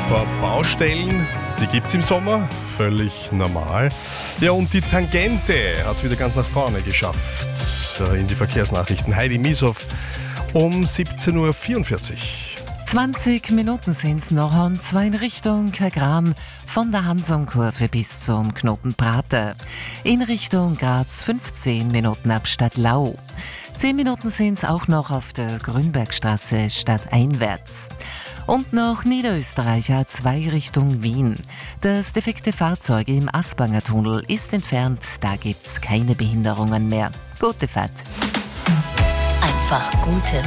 paar Baustellen, die gibt es im Sommer, völlig normal. Ja, und die Tangente hat es wieder ganz nach vorne geschafft in die Verkehrsnachrichten. Heidi Mieshoff um 17.44 Uhr. 20 Minuten sind's noch und zwar in Richtung Kagran von der Hansonkurve bis zum Knoten Prater. In Richtung Graz 15 Minuten ab Stadtlau. 10 Minuten sind's auch noch auf der Grünbergstraße stadteinwärts. Und noch Niederösterreich A2 Richtung Wien. Das defekte Fahrzeug im Asbanger Tunnel ist entfernt, da gibt's keine Behinderungen mehr. Gute Fahrt. Einfach gute